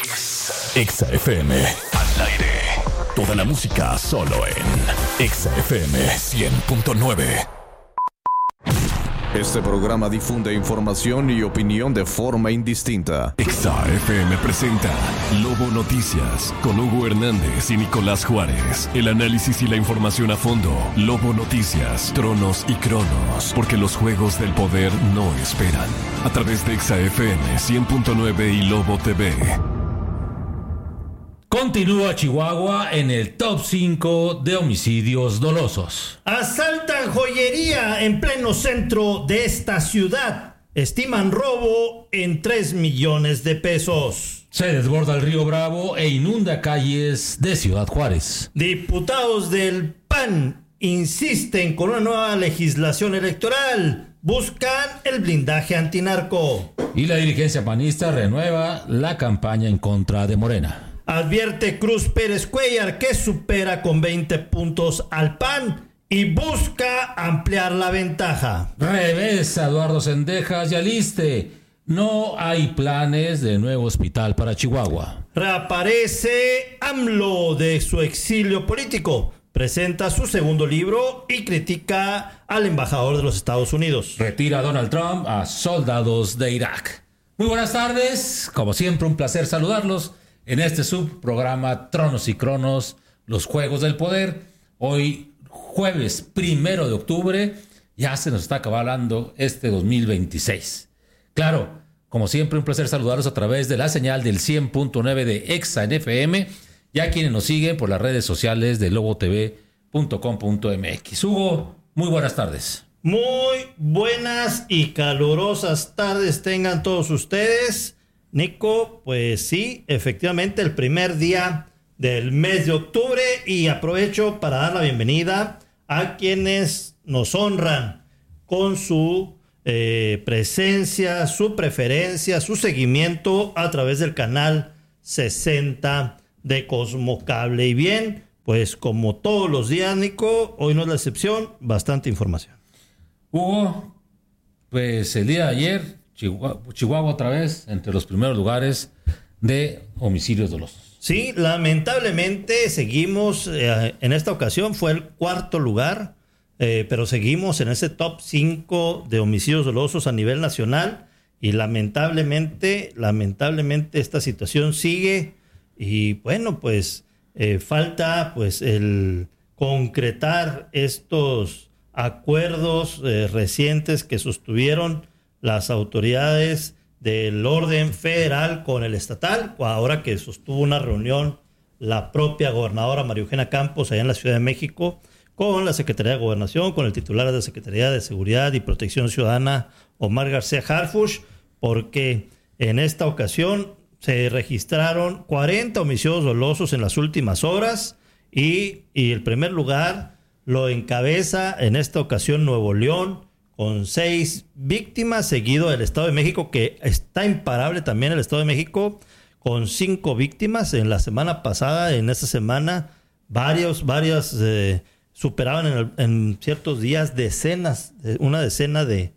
Exa FM. Al aire. Toda la música solo en Exa FM 100.9. Este programa difunde información y opinión de forma indistinta. Exa FM presenta Lobo Noticias con Hugo Hernández y Nicolás Juárez. El análisis y la información a fondo. Lobo Noticias, Tronos y Cronos. Porque los juegos del poder no esperan. A través de Exa FM 100.9 y Lobo TV. Continúa Chihuahua en el top 5 de homicidios dolosos. Asaltan joyería en pleno centro de esta ciudad. Estiman robo en 3 millones de pesos. Se desborda el río Bravo e inunda calles de Ciudad Juárez. Diputados del PAN insisten con una nueva legislación electoral. Buscan el blindaje antinarco. Y la dirigencia panista renueva la campaña en contra de Morena. Advierte Cruz Pérez Cuellar que supera con 20 puntos al PAN y busca ampliar la ventaja. Revesa Eduardo Cendejas y aliste. No hay planes de nuevo hospital para Chihuahua. Reaparece AMLO de su exilio político. Presenta su segundo libro y critica al embajador de los Estados Unidos. Retira Donald Trump a soldados de Irak. Muy buenas tardes. Como siempre, un placer saludarlos en este subprograma Tronos y Cronos, los Juegos del Poder. Hoy, jueves 1 de octubre, ya se nos está acabando este 2026. Claro, como siempre, un placer saludarlos a través de la señal del 100.9 de Exa FM y a quienes nos siguen por las redes sociales de lobotv.com.mx. Hugo, muy buenas tardes. Muy buenas y calurosas tardes tengan todos ustedes. Nico, pues sí, efectivamente el primer día del mes de octubre y aprovecho para dar la bienvenida a quienes nos honran con su presencia, su preferencia, su seguimiento a través del canal 60 de Cosmocable. Y bien, pues como todos los días, Nico, hoy no es la excepción, bastante información. Hugo, pues el día de ayer Chihuahua otra vez entre los primeros lugares de homicidios dolosos. Sí, lamentablemente seguimos, en esta ocasión fue el cuarto lugar, pero seguimos en ese top 5 de homicidios dolosos a nivel nacional y lamentablemente esta situación sigue y bueno, pues falta pues el concretar estos acuerdos recientes que sostuvieron las autoridades del orden federal con el estatal, ahora que sostuvo una reunión la propia gobernadora María Eugenia Campos allá en la Ciudad de México, con la Secretaría de Gobernación, con el titular de la Secretaría de Seguridad y Protección Ciudadana, Omar García Harfuch, porque en esta ocasión se registraron 40 homicidios dolosos en las últimas horas y el primer lugar lo encabeza en esta ocasión Nuevo León, con 6 víctimas, seguido del Estado de México, que está imparable también el Estado de México, con 5 víctimas. En la semana pasada, en esta semana, varias superaban en ciertos días una decena de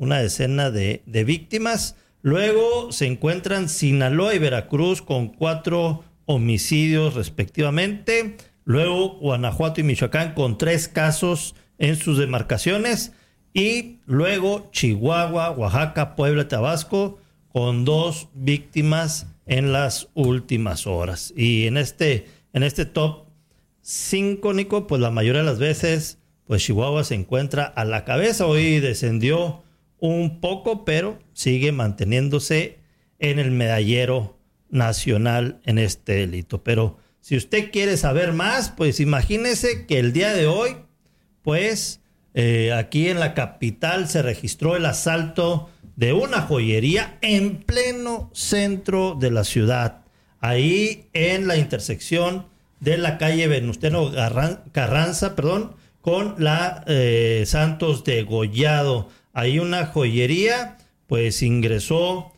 víctimas. Luego se encuentran Sinaloa y Veracruz con 4 homicidios respectivamente. Luego Guanajuato y Michoacán con 3 casos en sus demarcaciones. Y luego Chihuahua, Oaxaca, Puebla y Tabasco con 2 víctimas en las últimas horas. Y en este top 5, Nico, pues la mayoría de las veces pues Chihuahua se encuentra a la cabeza. Hoy descendió un poco, pero sigue manteniéndose en el medallero nacional en este delito. Pero si usted quiere saber más, pues imagínese que el día de hoy, pues aquí en la capital se registró el asalto de una joyería en pleno centro de la ciudad, ahí en la intersección de la calle Venustiano Carranza, con la Santos de Gollado. Ahí una joyería, pues ingresaron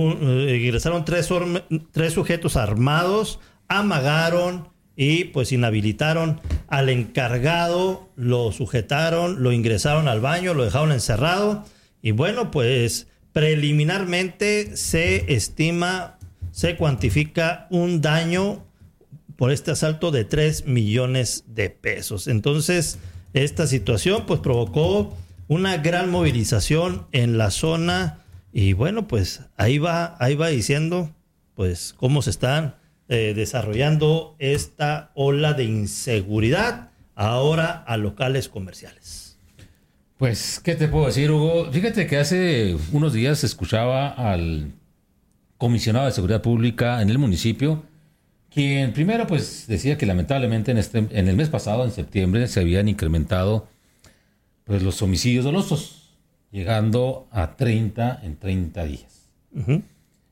3 sujetos armados, amagaron y pues inhabilitaron al encargado, lo sujetaron, lo ingresaron al baño, lo dejaron encerrado y bueno, pues preliminarmente se estima se cuantifica un daño por este asalto de 3 millones de pesos. Entonces, esta situación pues provocó una gran movilización en la zona y bueno, pues ahí va diciendo pues cómo se están desarrollando esta ola de inseguridad ahora a locales comerciales. Pues, ¿qué te puedo decir, Hugo? Fíjate que hace unos días escuchaba al comisionado de Seguridad Pública en el municipio, quien primero pues decía que lamentablemente en el mes pasado, en septiembre, se habían incrementado pues los homicidios dolosos, llegando a 30 en 30 días. Uh-huh.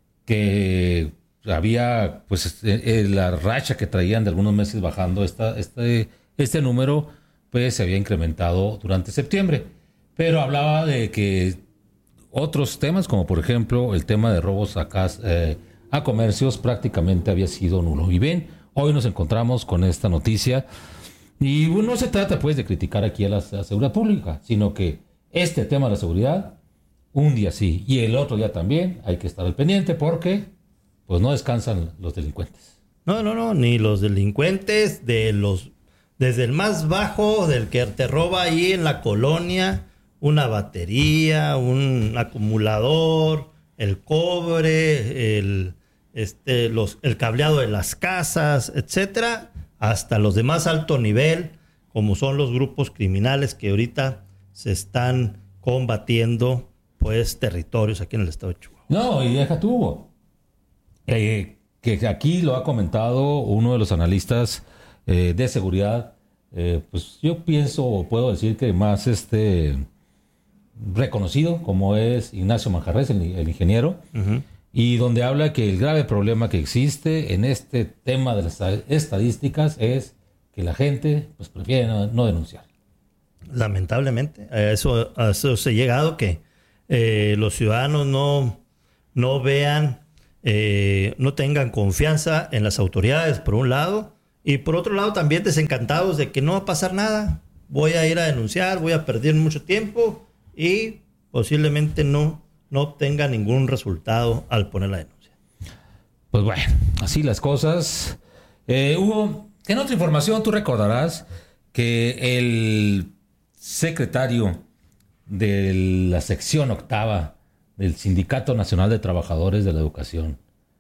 Que había pues la racha que traían de algunos meses bajando este número, pues se había incrementado durante septiembre. Pero hablaba de que otros temas, como por ejemplo el tema de robos a comercios, prácticamente había sido nulo. Y bien, hoy nos encontramos con esta noticia. Y no se trata pues de criticar aquí a la seguridad pública, sino que este tema de la seguridad, un día sí y el otro día también, hay que estar al pendiente porque pues no descansan los delincuentes. No, ni los delincuentes, desde el más bajo, del que te roba ahí en la colonia, una batería, un acumulador, el cobre, el cableado de las casas, etcétera, hasta los de más alto nivel, como son los grupos criminales que ahorita se están combatiendo pues territorios aquí en el estado de Chihuahua. No, y deja tú, Hugo, que aquí lo ha comentado uno de los analistas de seguridad, pues yo pienso o puedo decir que más reconocido, como es Ignacio Manjarres, el ingeniero, uh-huh. Y donde habla que el grave problema que existe en este tema de las estadísticas es que la gente pues prefiere no denunciar. Lamentablemente, a eso se ha llegado, que los ciudadanos no vean, no tengan confianza en las autoridades, por un lado, y por otro lado también desencantados de que no va a pasar nada. Voy a ir a denunciar, voy a perder mucho tiempo y posiblemente no obtenga ningún resultado al poner la denuncia. Pues bueno, así las cosas. Hugo, en otra información tú recordarás que el secretario de la sección octava del Sindicato Nacional de Trabajadores de la Educación,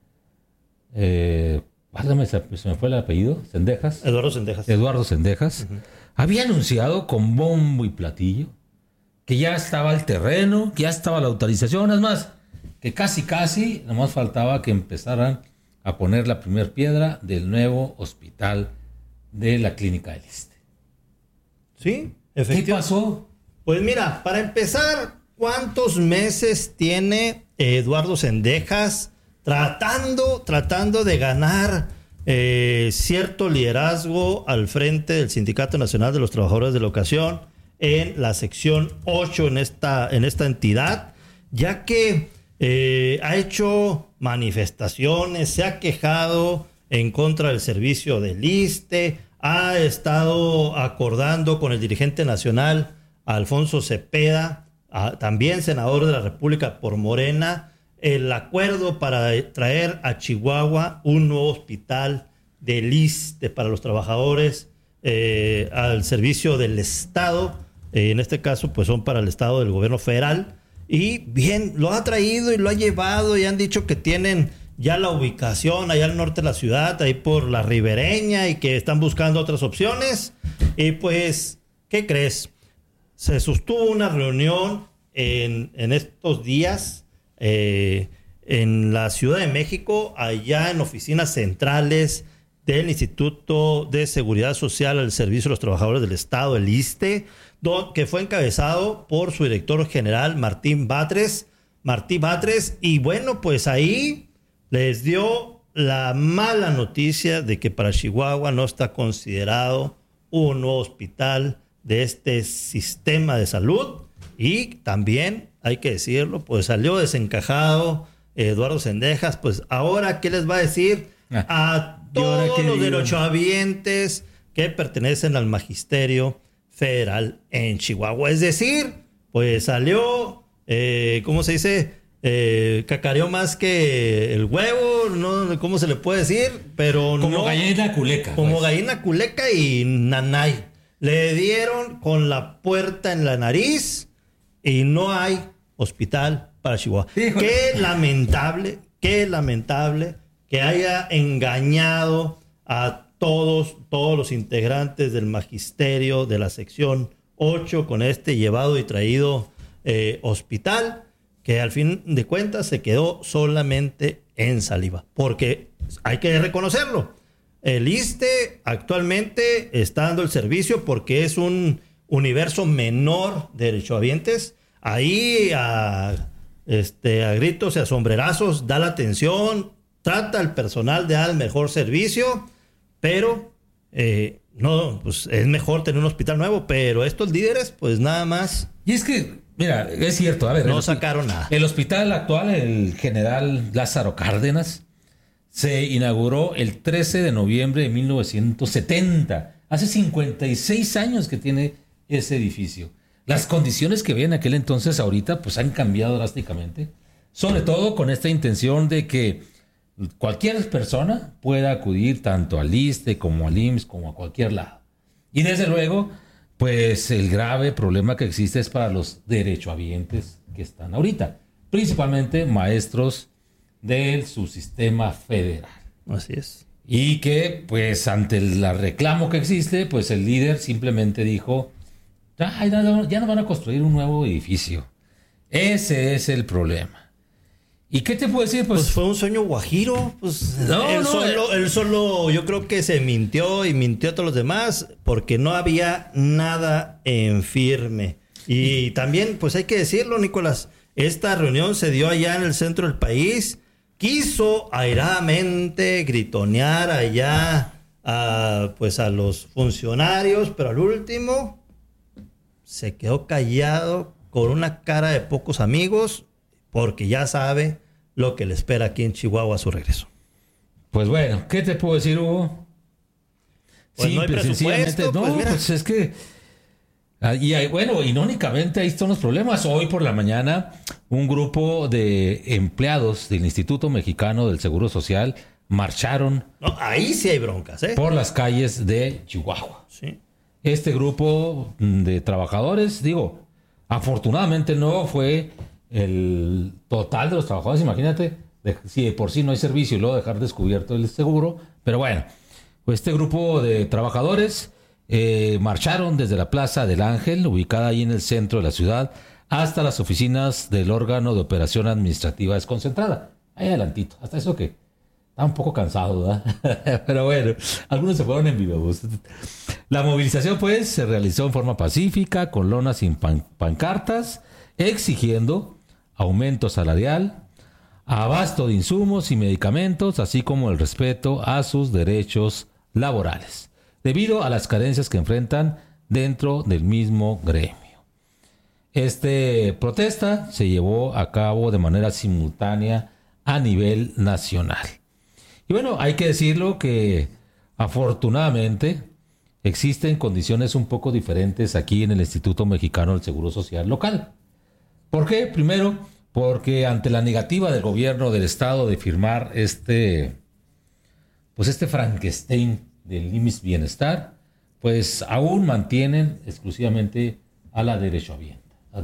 se me fue el apellido, Cendejas. Eduardo Cendejas, uh-huh. Había anunciado con bombo y platillo que ya estaba el terreno, que ya estaba la autorización, es más, que casi, nomás faltaba que empezaran a poner la primer piedra del nuevo hospital de la Clínica del Iste. Sí, efectivamente. ¿Qué pasó? Pues mira, para empezar, ¿cuántos meses tiene Eduardo Cendejas tratando de ganar cierto liderazgo al frente del Sindicato Nacional de los Trabajadores de la Educación en la sección 8 en esta entidad, ya que ha hecho manifestaciones, se ha quejado en contra del servicio del ISSSTE, ha estado acordando con el dirigente nacional Alfonso Cepeda, también senador de la República por Morena, el acuerdo para traer a Chihuahua un nuevo hospital del ISSSTE para los trabajadores al servicio del Estado. En este caso, pues son para el Estado del gobierno federal. Y bien, lo ha traído y lo ha llevado y han dicho que tienen ya la ubicación allá al norte de la ciudad, ahí por la Ribereña, y que están buscando otras opciones. Y pues, ¿qué crees? Se sostuvo una reunión en estos días en la Ciudad de México, allá en oficinas centrales del Instituto de Seguridad Social al Servicio de los Trabajadores del Estado, el ISSSTE, que fue encabezado por su director general, Martín Batres, y bueno, pues ahí les dio la mala noticia de que para Chihuahua no está considerado un nuevo hospital de este sistema de salud. Y también, hay que decirlo, pues salió desencajado Eduardo Cendejas. Pues ahora, ¿qué les va a decir a todos los derechohabientes que pertenecen al magisterio federal en Chihuahua? Es decir, pues salió, ¿cómo se dice? cacareó más que el huevo, no, ¿cómo se le puede decir? Pero como no, gallina culeca. como pues. gallina culeca y nanay. Le dieron con la puerta en la nariz y no hay hospital para Chihuahua. Híjole. Qué lamentable que haya engañado a todos los integrantes del magisterio de la sección 8 con este llevado y traído hospital, que al fin de cuentas se quedó solamente en saliva. Porque hay que reconocerlo. El ISSSTE actualmente está dando el servicio porque es un universo menor de derechohabientes. Ahí a gritos y a sombrerazos da la atención, trata al personal de dar el mejor servicio, pero no, pues es mejor tener un hospital nuevo, pero estos líderes pues nada más Y es que, mira, es cierto, a ver. no sacaron nada. El hospital actual, el General Lázaro Cárdenas, se inauguró el 13 de noviembre de 1970. Hace 56 años que tiene ese edificio. Las condiciones que había en aquel entonces ahorita pues han cambiado drásticamente. Sobre todo con esta intención de que cualquier persona pueda acudir tanto al ISSSTE como al IMSS como a cualquier lado. Y desde luego, pues el grave problema que existe es para los derechohabientes que están ahorita. Principalmente maestros del subsistema federal. Así es. Y que, pues, ante el reclamo que existe, pues el líder simplemente dijo, ya no van a construir un nuevo edificio. Ese es el problema. ¿Y qué te puedo decir? Pues fue un sueño guajiro. Pues él solo, yo creo que se mintió y mintió a todos los demás porque no había nada en firme. Y también, pues hay que decirlo, Nicolás, esta reunión se dio allá en el centro del país. Quiso airadamente gritonear allá a los funcionarios, pero al último se quedó callado con una cara de pocos amigos porque ya sabe lo que le espera aquí en Chihuahua a su regreso. Pues bueno, ¿qué te puedo decir, Hugo? Pues no hay presupuesto, no, pues mira. pues es que... irónicamente ahí están los problemas. Hoy por la mañana un grupo de empleados del Instituto Mexicano del Seguro Social marcharon No, ahí sí hay broncas, ¿eh? por las calles de Chihuahua. Sí. Este grupo de trabajadores, afortunadamente no fue el total de los trabajadores. Imagínate, si de por sí no hay servicio y luego dejar descubierto el seguro. Pero bueno, pues este grupo de trabajadores marcharon desde la Plaza del Ángel, ubicada ahí en el centro de la ciudad, hasta las oficinas del órgano de operación administrativa desconcentrada. Ahí adelantito, hasta eso que estaba un poco cansado, ¿verdad? Pero bueno, algunos se fueron en vivo. La movilización, pues, se realizó en forma pacífica, con lonas y pancartas, exigiendo aumento salarial, abasto de insumos y medicamentos, así como el respeto a sus derechos laborales, debido a las carencias que enfrentan dentro del mismo gremio. Esta protesta se llevó a cabo de manera simultánea a nivel nacional. Y bueno, hay que decirlo que afortunadamente existen condiciones un poco diferentes aquí en el Instituto Mexicano del Seguro Social local. ¿Por qué? Primero, porque ante la negativa del gobierno del estado de firmar este Frankenstein del IMSS Bienestar, pues aún mantienen exclusivamente a la derechohabiencia.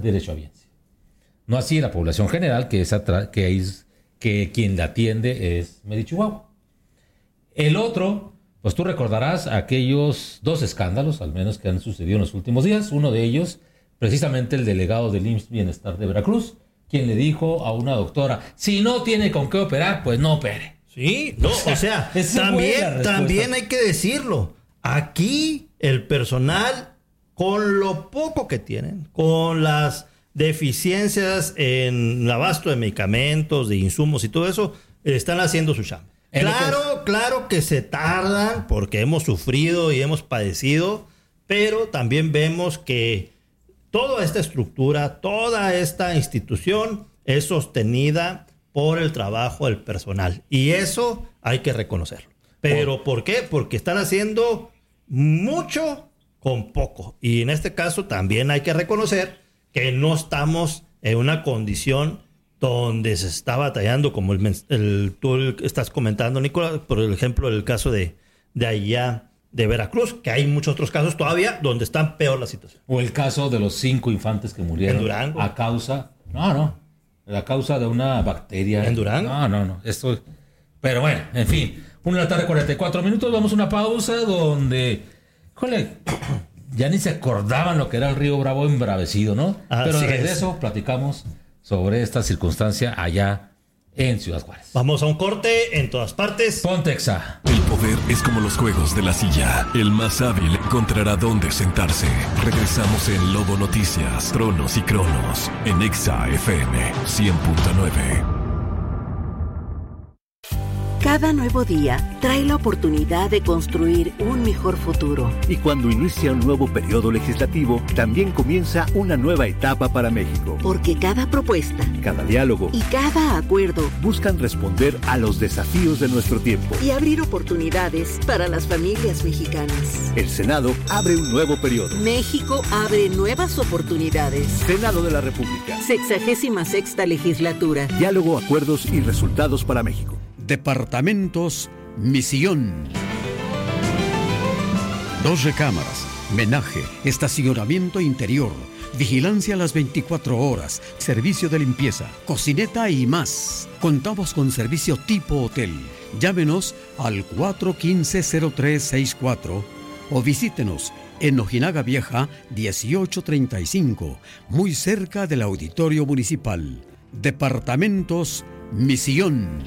No así la población general, que quien la atiende es Medichihuahua. El otro, pues tú recordarás aquellos dos escándalos, al menos que han sucedido en los últimos días. Uno de ellos, precisamente el delegado del IMSS Bienestar de Veracruz, quien le dijo a una doctora, si no tiene con qué operar, pues no opere. Sí, no, o sea, también hay que decirlo. Aquí el personal, con lo poco que tienen, con las deficiencias en el abasto de medicamentos, de insumos y todo eso, están haciendo su chamba. Claro que se tardan porque hemos sufrido y hemos padecido, pero también vemos que toda esta estructura, toda esta institución es sostenida por el trabajo del personal. Y eso hay que reconocerlo. ¿Pero por qué? Porque están haciendo mucho con poco. Y en este caso también hay que reconocer que no estamos en una condición donde se está batallando, como tú estás comentando, Nicolás, por ejemplo, el caso de allá de Veracruz, que hay muchos otros casos todavía donde está peor la situación. O el caso de los 5 infantes que murieron en Durango. a causa de una bacteria. En Durango. No. Pero bueno, en fin. 1:44 vamos a una pausa donde, ya ni se acordaban lo que era el río Bravo embravecido, ¿no? Pero de regreso platicamos sobre esta circunstancia allá en Ciudad Juárez. Vamos a un corte en todas partes. Pontexa. El poder es como los juegos de la silla. El más hábil encontrará dónde sentarse. Regresamos en Lobo Noticias, Tronos y Cronos, en Exa FM 100.9. Cada nuevo día trae la oportunidad de construir un mejor futuro. Y cuando inicia un nuevo periodo legislativo, también comienza una nueva etapa para México. Porque cada propuesta, cada diálogo y cada acuerdo buscan responder a los desafíos de nuestro tiempo y abrir oportunidades para las familias mexicanas. El Senado abre un nuevo periodo. México abre nuevas oportunidades. Senado de la República. 66ª legislatura. Diálogo, acuerdos y resultados para México. Departamentos Misión. 2 recámaras, menaje, estacionamiento interior, vigilancia a las 24 horas, servicio de limpieza, cocineta y más. Contamos con servicio tipo hotel. Llámenos al 415-0364 o visítenos en Ojinaga Vieja 1835, muy cerca del Auditorio Municipal. Departamentos Misión.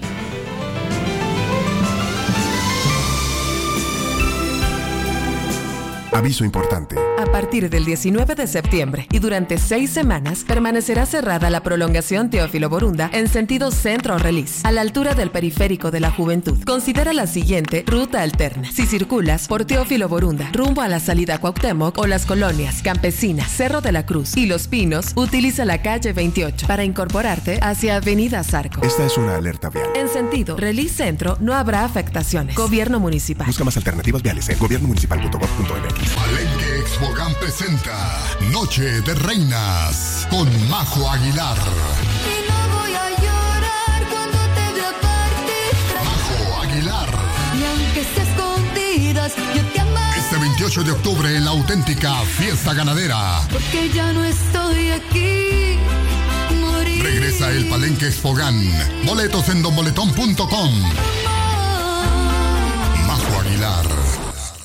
Aviso importante. A partir del 19 de septiembre y durante 6 semanas permanecerá cerrada la prolongación Teófilo Borunda en sentido centro-Relis, a la altura del periférico de la Juventud. Considera la siguiente ruta alterna. Si circulas por Teófilo Borunda rumbo a la salida Cuauhtémoc o las colonias Campesina, Cerro de la Cruz y Los Pinos, utiliza la calle 28 para incorporarte hacia Avenida Zarco. Esta es una alerta vial. En sentido Relis Centro no habrá afectaciones. Gobierno Municipal. Busca más alternativas viales en gobiernomunicipal.gov.mx. Palenque Expogan presenta Noche de Reinas con Majo Aguilar. Y no voy a llorar cuando te vea partir. Majo Aguilar. Y aunque sea escondidas, yo te amaré. Este 28 de octubre en la auténtica fiesta ganadera. Porque ya no estoy aquí. Morir. Regresa el Palenque Expogan. Boletos en donboletón.com. Majo Aguilar.